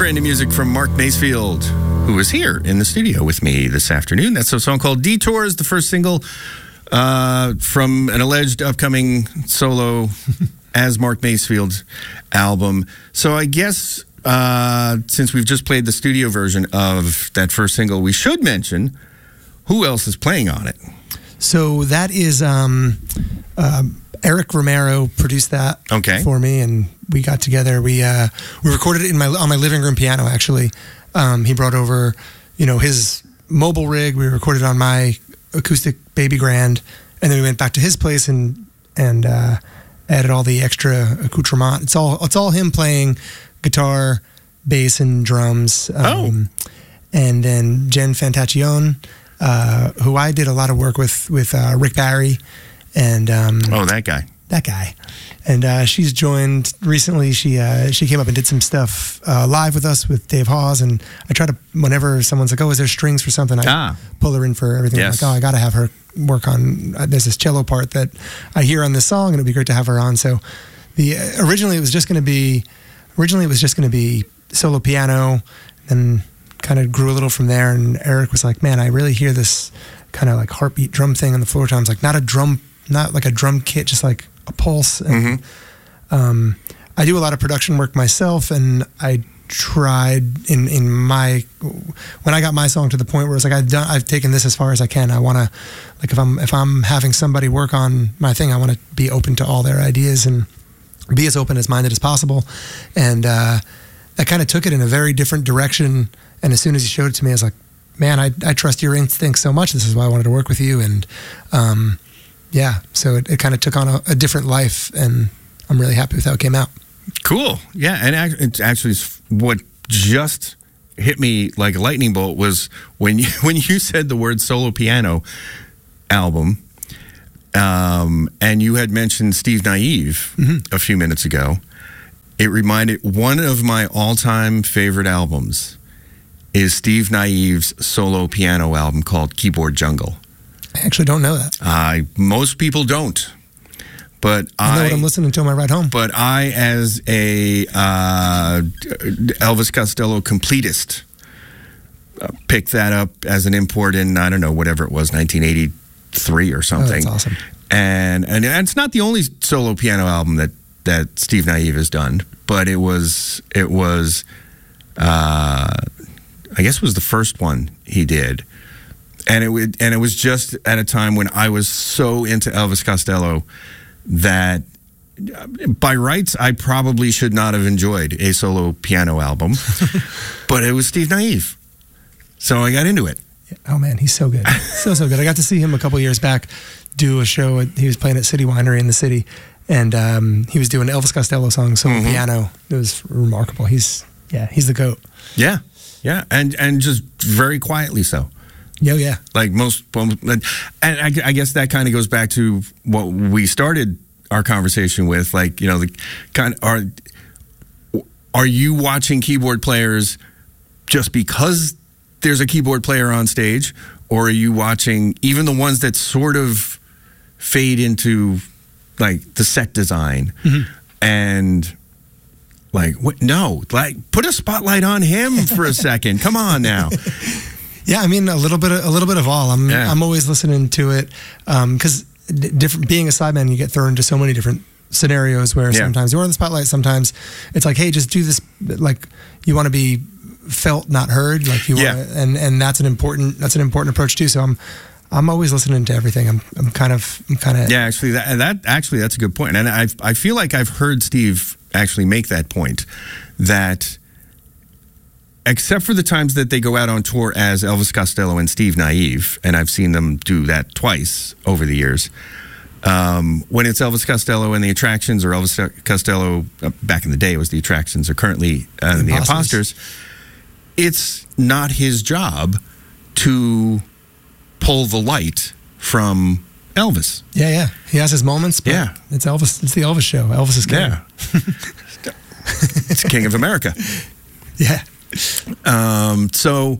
brand new music from Mark Masefield, who is here in the studio with me this afternoon. That's a song called Detours, the first single from an alleged upcoming solo as Mark Masefield album. So I guess since we've just played the studio version of that first single, we should mention who else is playing on it. So that is Eric Romero produced that for me, and we got together. We recorded it on my living room piano. Actually, he brought over, his mobile rig. We recorded on my acoustic Baby Grand, and then we went back to his place and added all the extra accoutrement. It's all him playing guitar, bass, and drums. And then Jen Fantaccione, who I did a lot of work with Rick Barry. And that guy, and she's joined recently. She came up and did some stuff live with us with Dave Hawes, and I try to, whenever someone's like, oh, is there strings for something, I pull her in for everything. Yes. I'm like, oh, I gotta have her work on there's this cello part that I hear on this song, and it'd be great to have her on. So originally it was just going to be solo piano, and kind of grew a little from there. And Eric was like, man, I really hear this kind of like heartbeat drum thing on the floor toms, like not like a drum kit, just like a pulse. And I do a lot of production work myself, and I tried when I got my song to the point where it's like I've taken this as far as I can. I want to, like, if I'm having somebody work on my thing, I want to be open to all their ideas and be as open as minded as possible. And that kind of took it in a very different direction. And as soon as he showed it to me, I was like, man, I trust your instincts so much. This is why I wanted to work with you. And so it kind of took on a different life, and I'm really happy with how it came out. Cool. Yeah, and it's actually what just hit me like a lightning bolt was when you said the word solo piano album, and you had mentioned Steve Naive a few minutes ago. It reminded one of my all-time favorite albums is Steve Naive's solo piano album called Keyboard Jungle. I actually don't know that. Most people don't. But I know what I'm listening to on my ride home. But I, as a Elvis Costello completist, picked that up as an import in, I don't know, whatever it was, 1983 or something. Oh, that's awesome. And it's not the only solo piano album that Steve Naive has done, but it was I guess it was the first one he did. And it was just at a time when I was so into Elvis Costello that by rights I probably should not have enjoyed a solo piano album, but it was Steve Naive, so I got into it. Oh man, he's so good, so good. I got to see him a couple years back do a show. He was playing at City Winery in the city, and he was doing Elvis Costello songs solo piano. It was remarkable. He's the GOAT. Yeah, and just very quietly so. Yeah. Like most, and I guess that kind of goes back to what we started our conversation with. Like, are you watching keyboard players just because there's a keyboard player on stage, or are you watching even the ones that sort of fade into like the set design and like what? No, like put a spotlight on him for a second. Come on now. Yeah, I mean a little bit of all. I'm always listening to it because being a sideman, you get thrown into so many different scenarios where sometimes you're on the spotlight, sometimes it's like, hey, just do this. Like you want to be felt, not heard. Like you want, and that's an important approach too. So I'm always listening to everything. I'm kind of Actually, that's a good point, and I feel like I've heard Steve actually make that point that. Except for the times that they go out on tour as Elvis Costello and Steve Naive, and I've seen them do that twice over the years. When it's Elvis Costello and the Attractions, or Elvis Costello, back in the day it was the Attractions, or currently the Imposters, it's not his job to pull the light from Elvis. Yeah. He has his moments, but it's Elvis. It's the Elvis show. Elvis is king. Yeah. It's King of America. Yeah. So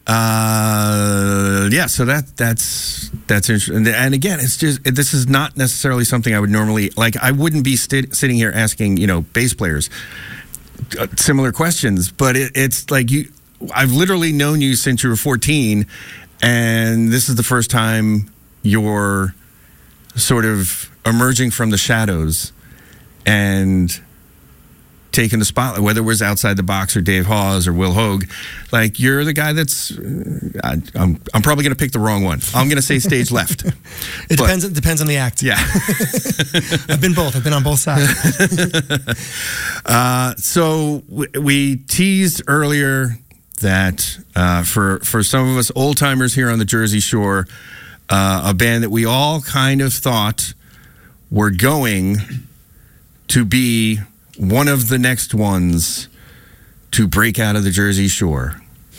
that's interesting. And again, it's just, this is not necessarily something I would normally, like, I wouldn't be sitting here asking, bass players, similar questions, but it's like I've literally known you since you were 14, and this is the first time you're sort of emerging from the shadows and taking the spotlight, whether it was Outside the Box or Dave Hawes or Will Hogue. Like, you're the guy that's I'm probably going to pick the wrong one. I'm going to say stage left. It depends on the act. Yeah. I've been both. I've been on both sides. So we teased earlier that for some of us old timers here on the Jersey Shore, a band that we all kind of thought were going to be one of the next ones to break out of the Jersey Shore.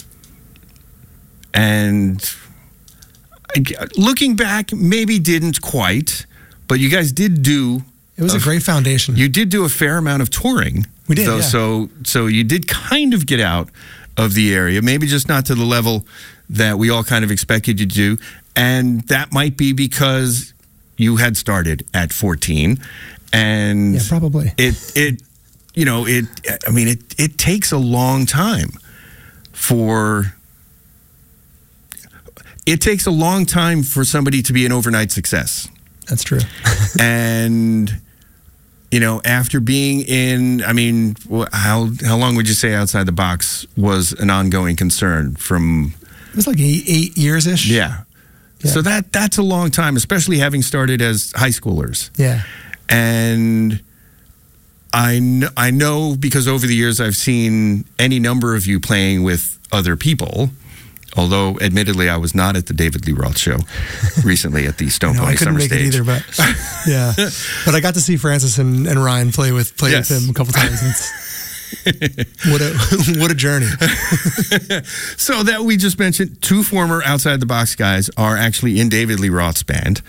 And looking back, maybe didn't quite, but you guys did do... It was a great foundation. You did do a fair amount of touring. We did, though, yeah. So you did kind of get out of the area, maybe just not to the level that we all kind of expected you to do. And that might be because you had started at 14. And yeah, probably. It takes a long time for somebody to be an overnight success. That's true. And after being in, how long would you say Outside the Box was an ongoing concern? It was like 8 years ish. Yeah. So that's a long time, especially having started as high schoolers. Yeah. And I know because over the years I've seen any number of you playing with other people, although admittedly I was not at the David Lee Roth show recently at the Stone Pony Summer Stage. I couldn't make it either, but yeah. But I got to see Francis and Ryan play with him a couple times. What a journey. So that we just mentioned, two former Outside the Box guys are actually in David Lee Roth's band.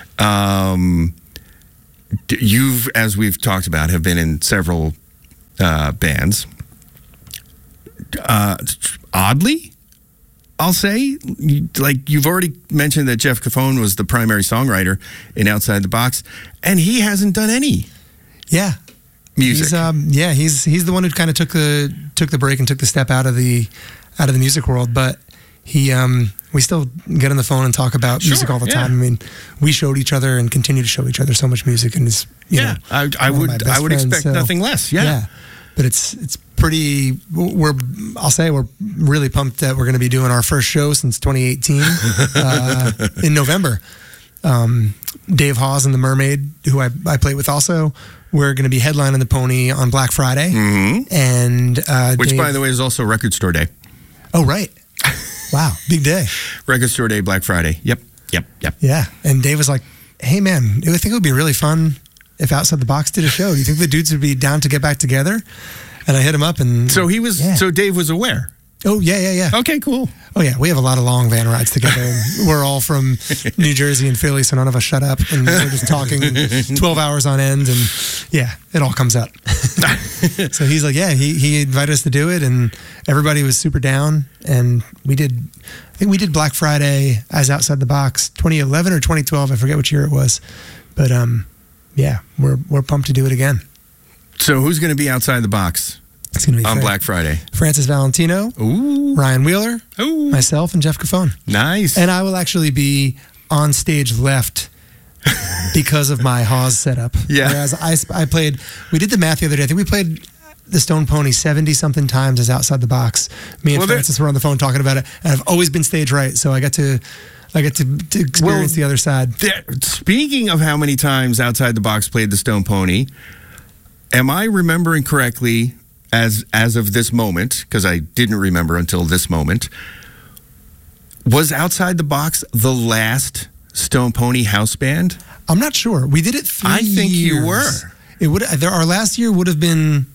You've, as we've talked about, have been in several bands. Oddly, I'll say, like you've already mentioned that Jeff Cafone was the primary songwriter in Outside the Box, and he hasn't done any. Yeah. Music. He's the one who kind of took the break and took the step out of the music world, but we still get on the phone and talk about music all the time. I mean, we showed each other and continue to show each other so much music, and I would expect nothing less. Yeah. But it's pretty. We're really pumped that we're going to be doing our first show since 2018 in November. Dave Hawes and the Mermaid, who I play with also, we're going to be headlining the Pony on Black Friday, and which, by the way, is also Record Store Day. Oh, right. Wow, big day. Record Store Day, Black Friday. Yep. Yeah, and Dave was like, "Hey, man, I think it would be really fun if Outside the Box did a show. Do you think the dudes would be down to get back together?" And I hit him up, and so he was. Yeah. So Dave was aware. Oh yeah. Okay, cool. Oh yeah, we have a lot of long van rides together. We're all from New Jersey and Philly, so none of us shut up, and we're just talking 12 hours on end, and yeah, it all comes out. So he's like, yeah, he invited us to do it, and everybody was super down, and I think we did Black Friday as Outside the Box, 2011 or 2012, I forget which year it was, but yeah, we're pumped to do it again. So who's going to be Outside the Box? It's going to be on Black Friday. Francis Valentino, Ryan Wheeler, myself, and Jeff Cafone. Nice. And I will actually be on stage left because of my Hawes setup. Yeah. Whereas we did the math the other day. I think we played the Stone Pony 70-something times as Outside the Box. Me and Francis were on the phone talking about it, and I've always been stage right, so I get to experience the other side. Speaking of how many times Outside the Box played the Stone Pony, am I remembering correctly? As of this moment, because I didn't remember until this moment, was Outside the Box the last Stone Pony house band? I'm not sure. We did it 3 years. I think you were. It would. Our last year would have been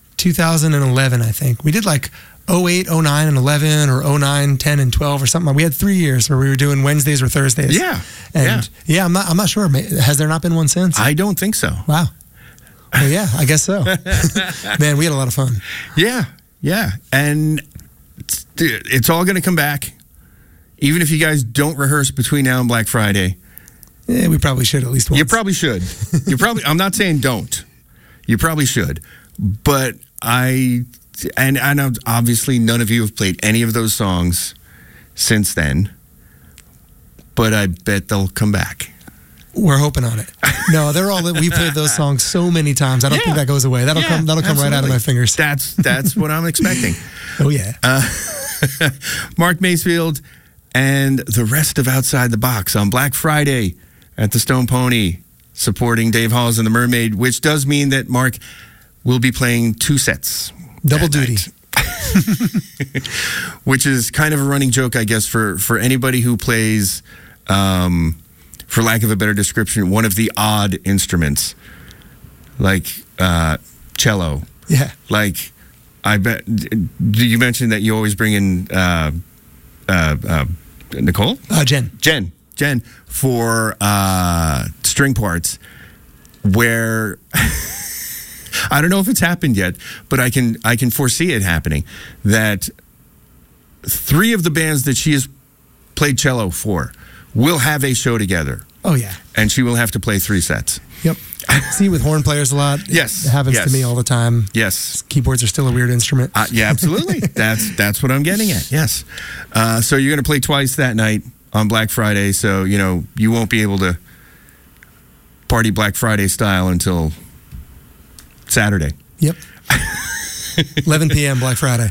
2011, I think. We did like 08, 09, and 11, or 09, 10, and 12, or something. We had 3 years where we were doing Wednesdays or Thursdays. Yeah. And yeah, I'm not sure. Has there not been one since? I don't think so. Wow. Well, yeah, I guess so. Man, we had a lot of fun. Yeah. And it's all going to come back. Even if you guys don't rehearse between now and Black Friday. Yeah, we probably should at least once. You probably should. I'm not saying don't. You probably should. But and obviously none of you have played any of those songs since then, but I bet they'll come back. We're hoping on it. No, they're all. We played those songs so many times. I don't think that goes away. That'll come right out of my fingers. That's what I'm expecting. Oh yeah. Mark Masefield and the rest of Outside the Box on Black Friday at the Stone Pony, supporting Dave Hawes and the Mermaid, which does mean that Mark will be playing 2 sets. Double duty. Which is kind of a running joke, I guess, for anybody who plays, for lack of a better description, one of the odd instruments, like cello. Yeah. Like, I bet, you mentioned that you always bring in Nicole? Jen for string parts, where I don't know if it's happened yet, but I can foresee it happening, that 3 of the bands that she has played cello for will have a show together. Oh yeah. And she will have to play 3 sets. Yep. See, with horn players a lot. Yes. It happens to me all the time. Yes. Keyboards are still a weird instrument. Yeah, absolutely. That's what I'm getting at. Yes. So you're going to play twice that night on Black Friday. So, you won't be able to party Black Friday style until Saturday. Yep. 11 p.m. Black Friday.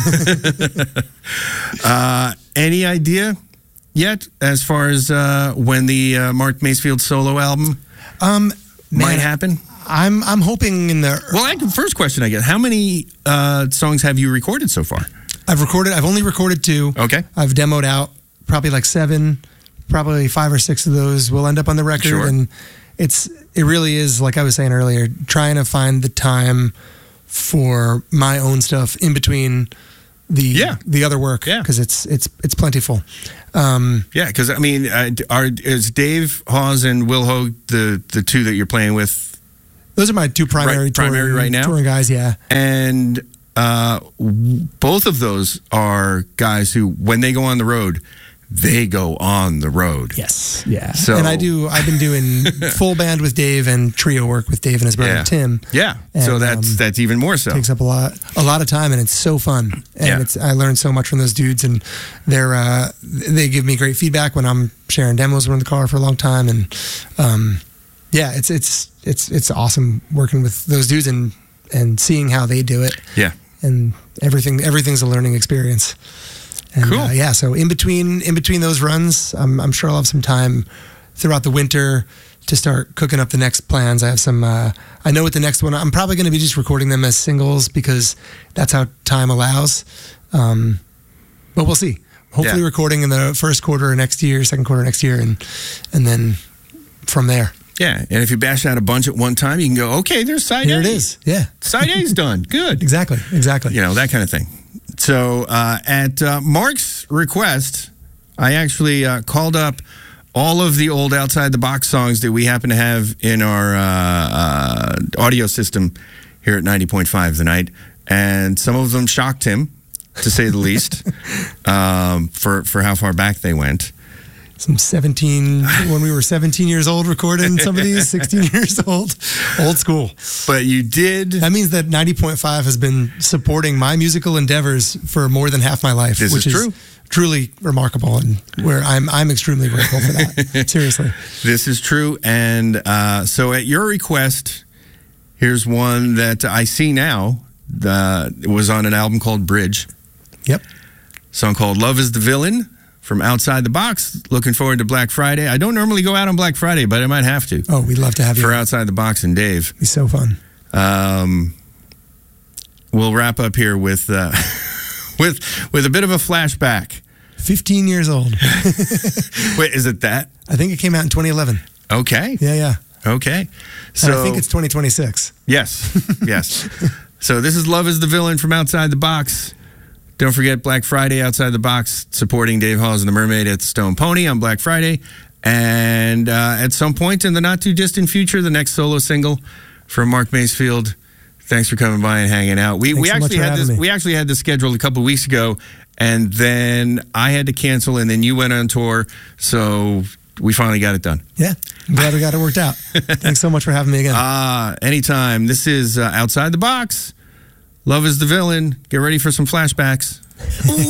Any idea yet as far as when the Mark Masefield solo album might happen? I'm hoping in the... Well, first question I get, how many songs have you recorded so far? I've only recorded 2. Okay. I've demoed out probably like 7, probably 5 or 6 of those will end up on the record. Sure. And it really is, like I was saying earlier, trying to find the time for my own stuff in between the other work, because it's plentiful. Because I mean, is Dave Hawes and Will Hogue the 2 that you're playing with? Those are my 2 primary right now, touring guys. Yeah, and both of those are guys who, when they go on the road, they go on the road. Yes. Yeah. So, and I've been doing full band with Dave and trio work with Dave and his brother Tim. Yeah. And, so that's even more so. Takes up a lot of time, and it's so fun. And I learned so much from those dudes, and they give me great feedback when I'm sharing demos. We're in the car for a long time, and it's awesome working with those dudes and seeing how they do it. Yeah. And everything's a learning experience. And, cool. So in between those runs, I'm sure I'll have some time throughout the winter to start cooking up the next plans. I have some. I know with the next one, I'm probably going to be just recording them as singles because that's how time allows. But we'll see. Hopefully, recording in the first quarter of next year, second quarter next year, and then from there. Yeah, and if you bash out a bunch at one time, you can go, okay, there's side A. Here it is. Yeah, side A's done. Good. Exactly. That kind of thing. So at Mark's request, I actually called up all of the old Outside the Box songs that we happen to have in our audio system here at 90.5 The Night, and some of them shocked him, to say the least, for how far back they went. Some 17, when we were 17 years old recording some of these, 16 years old school. But you did. That means that 90.5 has been supporting my musical endeavors for more than half my life, which is true. Truly remarkable, and where I'm extremely grateful for that. Seriously. This is true. And so at your request, here's one that I see now. It was on an album called Bridge. Yep. Song called Love is the Villain from Outside the Box. Looking forward to Black Friday. I don't normally go out on Black Friday, but I might have to. Oh, we'd love to have you. For Outside the Box and Dave. It'd be so fun. We'll wrap up here with with a bit of a flashback. 15 years old. Wait, is it that? I think it came out in 2011. Okay. Yeah. Okay. So and I think it's 2026. Yes. So this is Love is the Villain from Outside the Box. Don't forget Black Friday, Outside the Box, supporting Dave Hawes and the Mermaid at Stone Pony on Black Friday. And at some point in the not-too-distant future, the next solo single from Mark Masefield. Thanks for coming by and hanging out. We actually had this scheduled a couple of weeks ago, and then I had to cancel, and then you went on tour, so we finally got it done. Yeah, I'm glad we got it worked out. Thanks so much for having me again. Anytime. This is Outside the Box Love is the villain. Get ready for some flashbacks.